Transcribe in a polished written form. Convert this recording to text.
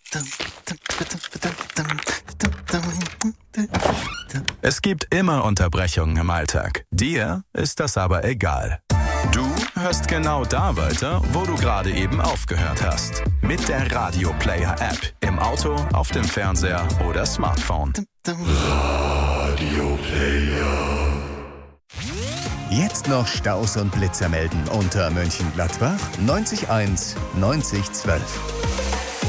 Es gibt immer Unterbrechungen im Alltag. Dir ist das aber egal. Du hörst genau da weiter, wo du gerade eben aufgehört hast. Mit der Radio Player App. Im Auto, auf dem Fernseher oder Smartphone. Radio Player. Jetzt noch Staus und Blitzer melden unter Mönchengladbach 90 1 90 12.